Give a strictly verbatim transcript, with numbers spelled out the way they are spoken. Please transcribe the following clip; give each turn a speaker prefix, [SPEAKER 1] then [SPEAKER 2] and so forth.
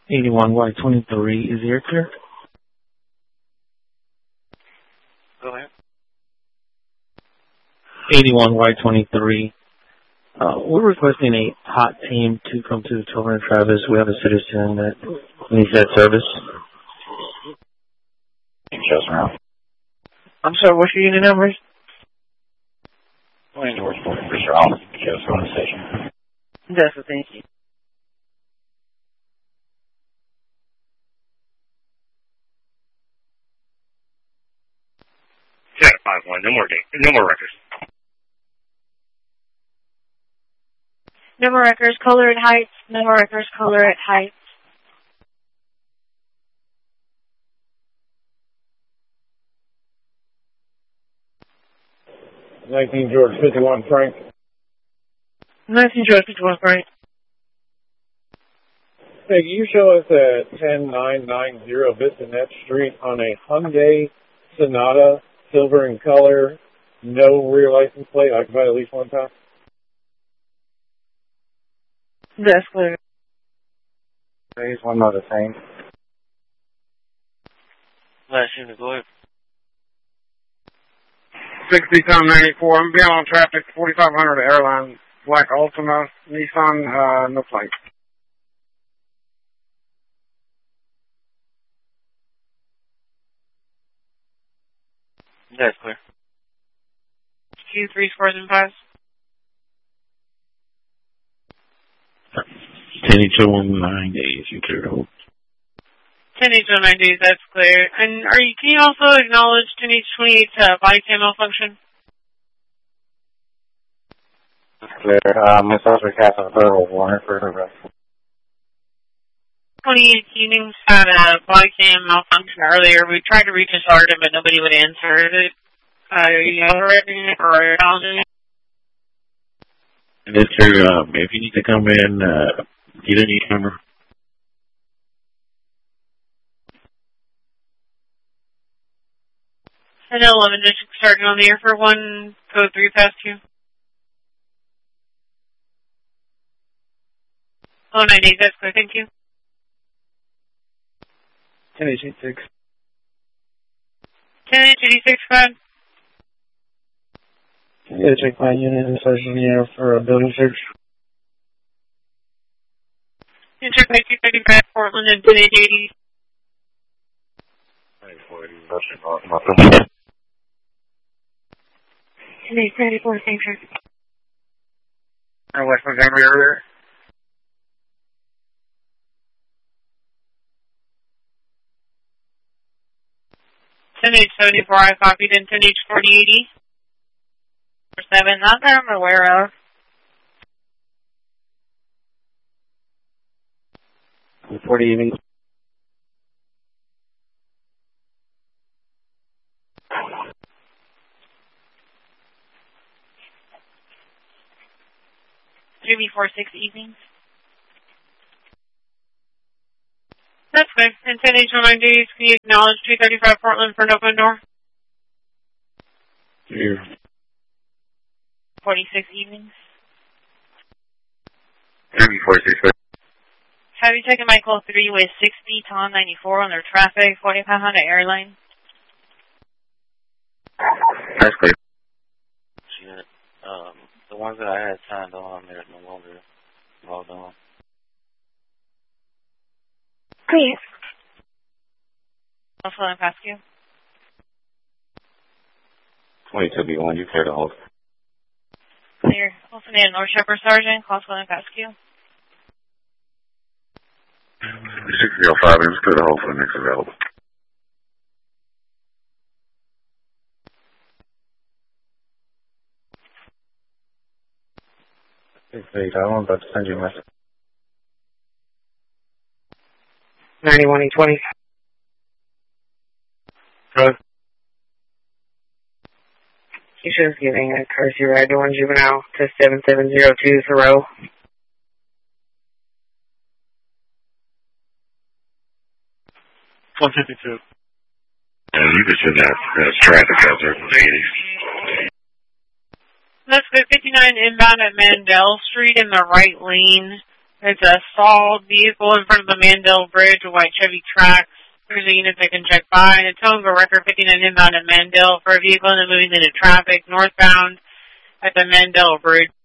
[SPEAKER 1] eighty-one Y twenty-three, is the air clear?
[SPEAKER 2] Go ahead.
[SPEAKER 1] eighty-one Y twenty-three. Uh, we're requesting a hot team to come to the Children of Travis. We have a citizen that needs that service. I'm sorry, what's your unit number?
[SPEAKER 3] twenty George Ford, Mister Allen, Joe's on the station.
[SPEAKER 1] That's a thank you.
[SPEAKER 2] Yeah, five one. No more date. No more records.
[SPEAKER 4] No more records. Color at Heights. No more records. Color at Heights.
[SPEAKER 5] nineteen George fifty-one Frank.
[SPEAKER 1] nineteen George fifty-one Frank.
[SPEAKER 5] Hey, you show us at ten nine nine zero Bissonnet Street on a Hyundai Sonata, silver in color, no rear license plate, occupied at least one time?
[SPEAKER 1] That's clear.
[SPEAKER 3] Phase one of the same.
[SPEAKER 2] Last unit, go ahead.
[SPEAKER 6] sixty Tom ninety-four. I'm being on traffic, forty-five hundred Airline, Black Ultima, Nissan, uh, no plate.
[SPEAKER 2] That's clear.
[SPEAKER 4] Q three scores and fives.
[SPEAKER 1] ten H O nine days, you clear to hold.
[SPEAKER 4] ten H O nine days, that's clear. And are you, can you also acknowledge ten H twenty-eight uh, body cam malfunction?
[SPEAKER 3] Clear. Uh, Miss Oscar Castle, Burrow, Warner, for the rest.
[SPEAKER 4] twenty-eight Evenings had a body cam malfunction earlier. We tried to reach a sergeant, but nobody would answer. Is it, uh, are you overriding or acknowledging?
[SPEAKER 1] And it's clear, um, if you need to come in, uh, get any number.
[SPEAKER 4] ten eleven, District Sergeant on the air for one, code three past two. Oh, nine eight, that's clear, thank you.
[SPEAKER 1] ten H eighty-six.
[SPEAKER 4] ten H eighty-six, go ahead.
[SPEAKER 1] Yeah, check my unit and Sergeant in the air for a building search.
[SPEAKER 4] Enter by two thirty-five, Portland and ten H eighty. ten H ninety-four, same sir.
[SPEAKER 6] And West Montgomery earlier.
[SPEAKER 4] ten H seventy-four, I copied, and ten H forty eighty. seven, not that I'm aware of.
[SPEAKER 3] forty evening.
[SPEAKER 4] three B four six evenings. That's good. And ten H nine days, can you acknowledge two thirty-five Portland for an open door?
[SPEAKER 1] Here.
[SPEAKER 4] forty-six evenings.
[SPEAKER 2] three B four six.
[SPEAKER 4] Have you taken Michael three with sixty, Tom ninety-four on their traffic, forty-five hundred Airline?
[SPEAKER 2] That's clear. Unit. Um, the ones that I had signed on, they're no longer logged on.
[SPEAKER 4] Please. Also, I'm past you.
[SPEAKER 3] twenty-two B one, you clear to hold.
[SPEAKER 4] Clear. Also need a North Shepherd Sergeant, call Swilling past you.
[SPEAKER 2] six oh five, I'm just clear to hold for the next available.
[SPEAKER 3] six eight, I'm about to send you a message.
[SPEAKER 6] ninety-one E twenty. Good.
[SPEAKER 7] Keisha's giving a courtesy ride to one juvenile to seven seven zero two Thoreau.
[SPEAKER 2] one fifty-two. And you just said that that's traffic out there in the eighties.
[SPEAKER 4] Let's go fifty-nine inbound at Mandel Street in the right lane. It's a stalled vehicle in front of the Mandel Bridge, a white Chevy Trax. There's a unit that can check by, and a towing go record fifty-nine inbound at Mandel for a vehicle in the moving into traffic northbound at the Mandel Bridge.